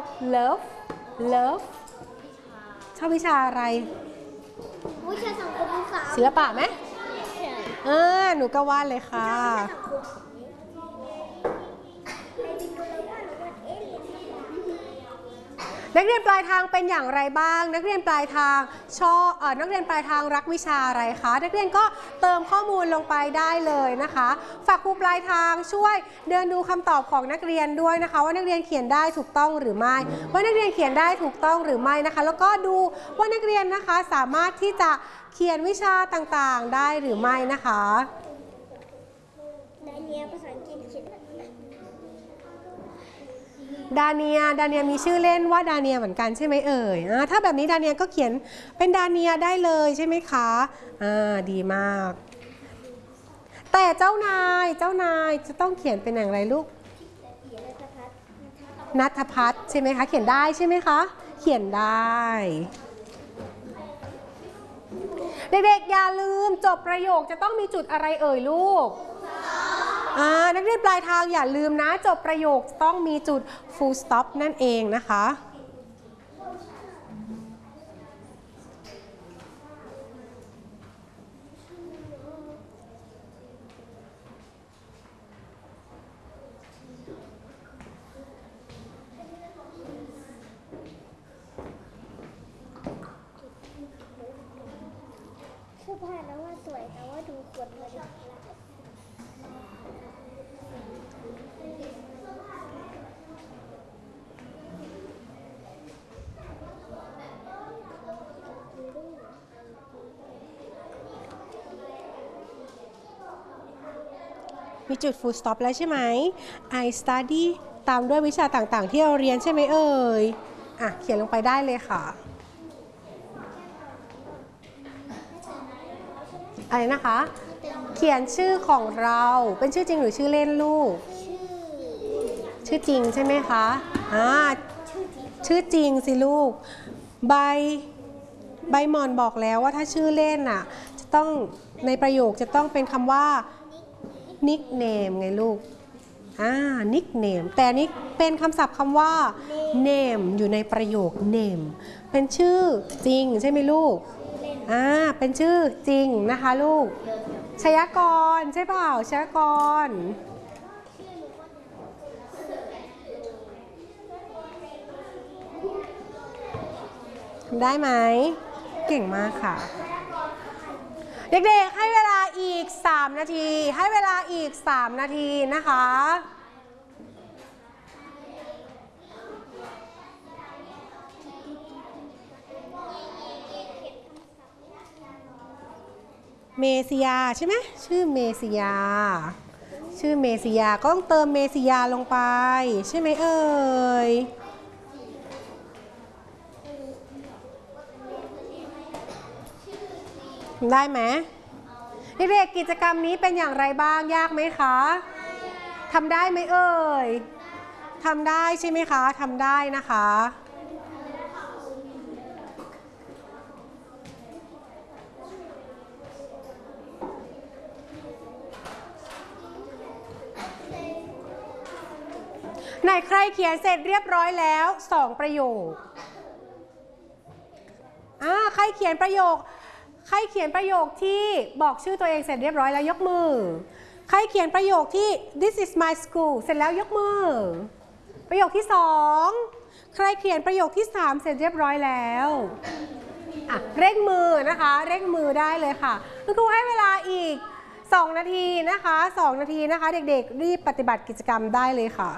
love love ชอบวิชาอะไรวิชาสังคมศาสตร์ศิลปะไหมหนูก็วาดเลยค่ะนักเรียนปลายทางเป็นอย่างไรบ้างนักเรียนปลายทางนักเรียนปลายทางรักวิชาอะไรคะนักเรียนก็เติมข้อมูลลงไปได้เลยนะคะฝากครูปลายทางช่วยเดินดูคำตอบของนักเรียนด้วยนะคะว่านักเรียนเขียนได้ถูกต้องหรือไม่ว่านักเรียนเขียนได้ถูกต้องหรือไม่นะคะแล้วก็ดูว่านักเรียนนะคะสามารถที่จะเขียนวิชาต่างๆได้หรือไม่นะคะดาเนียภาษาอังกฤษเขียนดาเนียมีชื่อเล่นว่าดาเนียเหมือนกันใช่ไหมเอ่ยถ้าแบบนี้ดาเนียก็เขียนเป็นดาเนียได้เลยใช่ไหมคะดีมากแต่เจ้านายจะต้องเขียนเป็นอย่างไรลูกณัฐพัฒน์ใช่ไหมคะเขียนได้ใช่ไหมคะเขียนได้เด็กๆอย่าลืมจบประโยคจะต้องมีจุดอะไรเอ่ยลูกนักเรียนปลายทางอย่าลืมนะจบประโยคต้องมีจุด full stop นั่นเองนะคะเสื้อผ้าแล้วว่าสวยแต่ว่าดูคนเลยมีจุด full stop แล้วใช่ไหม I study ตามด้วยวิชาต่างๆที่เราเรียนใช่ไหมเอ่ยเขียนลงไปได้เลยค่ะอะไรนะคะเขียนชื่อของเราเป็นชื่อจริงหรือชื่อเล่นลูกชื่อจริงใช่ไหมคะชื่อจริงสิลูกใบหมอนบอกแล้วว่าถ้าชื่อเล่นจะต้องในประโยคจะต้องเป็นคำว่า nickname ไงลูกnickname แต่นี้เป็นคำศัพท์คำว่า name อยู่ในประโยค name เป็นชื่อจริงใช่ไหมลูกเป็นชื่อจริงนะคะลูกชยากรใช่เปล่าชยากรได้ไหมเก่งมากค่ะเด็กๆให้เวลาอีก3นาทีให้เวลาอีก3นาทีนะคะเมซิยาใช่ไหมชื่อเมซิยาก็ต้องเติมเมซิยาลงไปใช่ไหมเอ่ยได้ไหมเด็กๆกิจกรรมนี้เป็นอย่างไรบ้างยากไหมคะทำได้ไหมเอ่ยทำได้ใช่ไหมคะทำได้นะคะไหนใครเขียนเสร็จเรียบร้อยแล้ว2ประโยคใครเขียนประโยคที่บอกชื่อตัวเองเสร็จเรียบร้อยแล้วยกมือใครเขียนประโยคที่ this is my school เสร็จแล้วยกมือประโยคที่2ใครเขียนประโยคที่3เสร็จเรียบร้อยแล้วเร่งมือนะคะเร่งมือได้เลยค่ะคุณครูให้เวลาอีก2นาทีนะคะ2นาทีนะคะเด็กๆรีบปฏิบัติกิจกรรมได้เลยค่ะ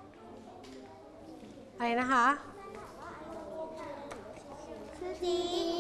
อะไรนะคะชื่อจริง